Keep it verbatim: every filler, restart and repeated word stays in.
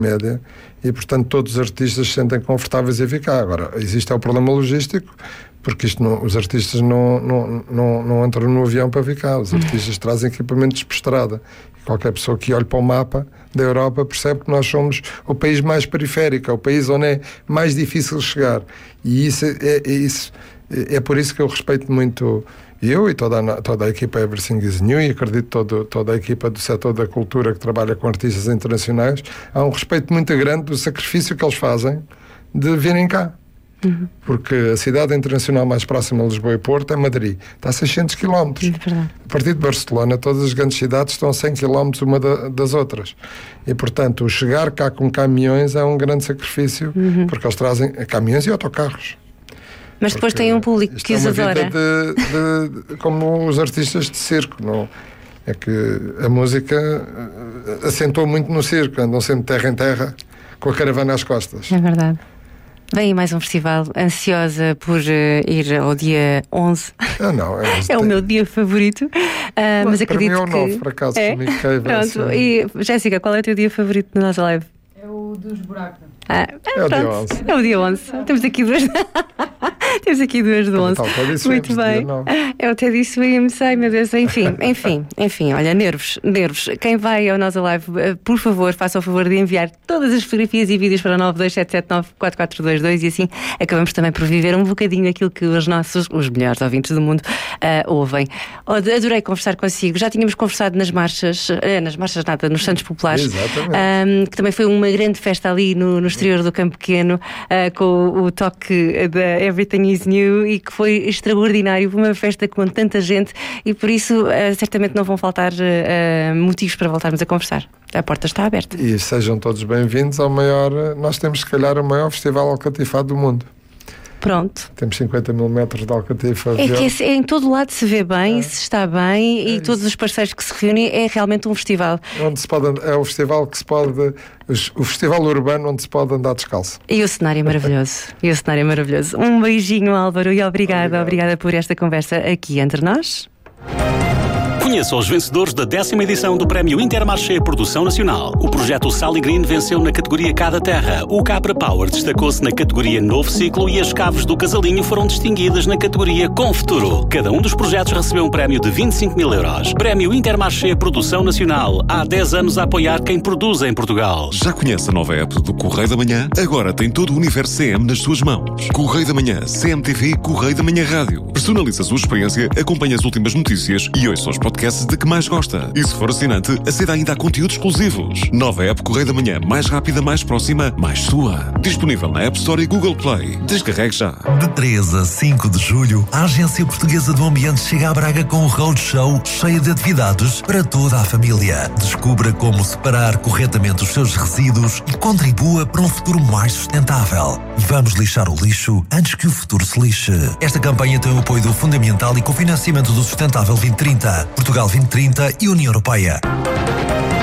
média e, portanto, todos os artistas se sentem confortáveis em vir cá. Agora, existe é o problema logístico, porque isto não, os artistas não, não, não, não entram no avião para vir cá. Os artistas trazem equipamentos por estrada. E qualquer pessoa que olhe para o mapa da Europa percebe que nós somos o país mais periférico, é o país onde é mais difícil chegar. E isso é, é, isso, é por isso que eu respeito muito eu e toda a, toda a equipa Everything is New, e acredito todo, toda a equipa do setor da cultura que trabalha com artistas internacionais. Há um respeito muito grande do sacrifício que eles fazem de virem cá. Uhum. Porque a cidade internacional mais próxima a Lisboa e Porto é Madrid, está a seiscentos quilómetros. É a partir de Barcelona, todas as grandes cidades estão a cem quilómetros uma da, das outras, e portanto o chegar cá com caminhões é um grande sacrifício. Uhum. Porque eles trazem caminhões e autocarros. Mas depois tem um público que os adora. De, de, de, como os artistas de circo, não? É que a música assentou muito no circo, andam sempre terra em terra com a caravana às costas. É verdade. Vem aí mais um festival, ansiosa por uh, ir ao dia onze. Ah, não, é, é tem... o meu dia favorito. Uh, mas, mas acredito para mim é o que... nove, por acaso, é? comigo que é Pronto. E, Jéssica, qual é o teu dia favorito da nossa live? É o dos buracos. Ah, é, é o dia onze. É o dia onze. Temos aqui duas. Temos aqui duas do onze. Muito bem. É o Teddy Swims. Ai, meu Deus. Enfim, enfim, enfim. Olha, nervos, nervos. Quem vai ao nossa live, por favor, faça o favor de enviar todas as fotografias e vídeos para nove dois sete sete nove quatro quatro dois dois, e assim acabamos também por viver um bocadinho aquilo que os nossos, os melhores ouvintes do mundo uh, ouvem. Adorei conversar consigo. Já tínhamos conversado nas marchas, uh, nas marchas nada, nos Santos Populares. Exatamente. Um, que também foi uma grande festa ali no, no exterior do Campo Pequeno, uh, com o, o toque da Everything is New, e que foi extraordinário, uma festa com tanta gente, e por isso uh, certamente não vão faltar uh, motivos para voltarmos a conversar. A porta está aberta. E sejam todos bem-vindos ao maior, nós temos se calhar o maior festival alcatifado do mundo. Pronto. Temos cinquenta mil metros de alcatifa. É que é, em todo lado se vê bem, é. se está bem, é e isso. Todos os parceiros que se reúnem, é realmente um festival. Onde se pode, é o festival que se pode, o festival urbano onde se pode andar descalço. E o cenário é maravilhoso. E o cenário é maravilhoso. Um beijinho, Álvaro, e obrigada, Obrigado. obrigada por esta conversa aqui entre nós. Conheça os vencedores da décima edição do Prémio Intermarché Produção Nacional. O projeto Sally Green venceu na categoria Cada Terra. O Capra Power destacou-se na categoria Novo Ciclo e as Caves do Casalinho foram distinguidas na categoria Com Futuro. Cada um dos projetos recebeu um prémio de vinte e cinco mil euros. Prémio Intermarché Produção Nacional. Há dez anos a apoiar quem produz em Portugal. Já conhece a nova app do Correio da Manhã? Agora tem todo o universo C M nas suas mãos. Correio da Manhã, C M T V, Correio da Manhã Rádio. Personaliza a sua experiência, acompanha as últimas notícias e ouça os podcasts de que mais gosta. E se for assinante, aceda ainda a conteúdos exclusivos. Nova app Correio da Manhã, mais rápida, mais próxima, mais sua. Disponível na App Store e Google Play. Descarregue já. De três a cinco de julho, a Agência Portuguesa do Ambiente chega a Braga com um roadshow cheio de atividades para toda a família. Descubra como separar corretamente os seus resíduos e contribua para um futuro mais sustentável. Vamos lixar o lixo antes que o futuro se lixe. Esta campanha tem o apoio do Fundamental e cofinanciamento do Sustentável vinte trinta, Portugal vinte trinta e União Europeia.